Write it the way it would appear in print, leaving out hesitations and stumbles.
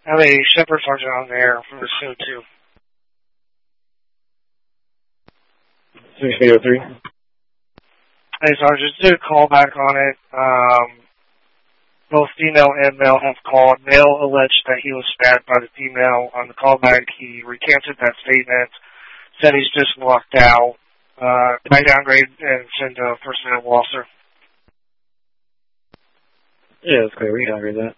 have a Shepherd Sergeant on there for the show, too. 603. Hey, Sergeant, did a call back on it. Both female and male have called. Male alleged that he was stabbed by the female. On the callback, he recanted that statement, said he's just walked out. Can I downgrade and send a personnel officer? Yeah, that's clear. We can downgrade that.